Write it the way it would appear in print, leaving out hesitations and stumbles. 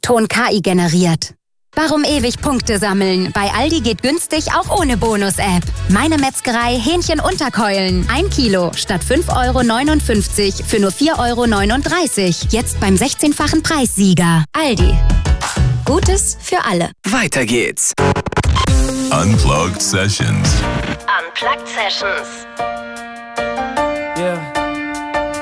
Ton KI generiert. Warum ewig Punkte sammeln? Bei Aldi geht günstig auch ohne Bonus-App. Meine Metzgerei Hähnchen-Unterkeulen. 1 Kilo statt 5,59 € für nur 4,39 €. Jetzt beim 16-fachen Preissieger. Aldi. Gutes für alle. Weiter geht's. Unplugged Sessions. Unplugged Sessions.